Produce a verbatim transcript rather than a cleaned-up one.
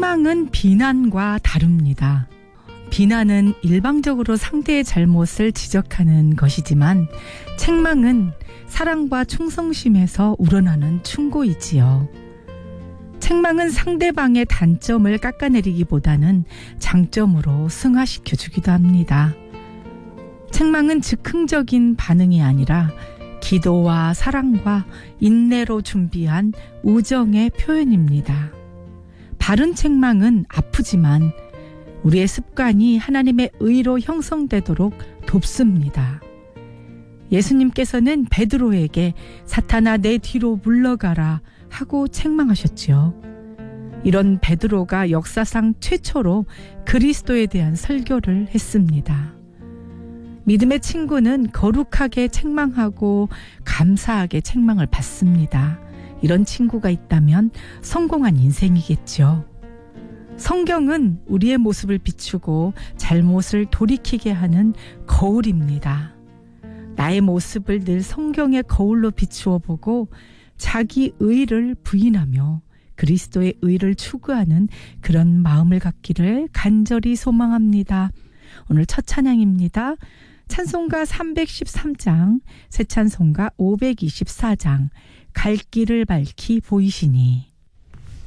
책망은 비난과 다릅니다. 비난은 일방적으로 상대의 잘못을 지적하는 것이지만 책망은 사랑과 충성심에서 우러나는 충고이지요. 책망은 상대방의 단점을 깎아내리기보다는 장점으로 승화시켜주기도 합니다. 책망은 즉흥적인 반응이 아니라 기도와 사랑과 인내로 준비한 우정의 표현입니다. 바른 책망은 아프지만 우리의 습관이 하나님의 의로 형성되도록 돕습니다. 예수님께서는 베드로에게 사탄아 내 뒤로 물러가라 하고 책망하셨지요. 이런 베드로가 역사상 최초로 그리스도에 대한 설교를 했습니다. 믿음의 친구는 거룩하게 책망하고 감사하게 책망을 받습니다. 이런 친구가 있다면 성공한 인생이겠죠. 성경은 우리의 모습을 비추고 잘못을 돌이키게 하는 거울입니다. 나의 모습을 늘 성경의 거울로 비추어 보고 자기 의를 부인하며 그리스도의 의를 추구하는 그런 마음을 갖기를 간절히 소망합니다. 오늘 첫 찬양입니다. 찬송가 삼백십삼 장, 새 찬송가 오백이십사 장, 갈 길을 밝히 보이시니.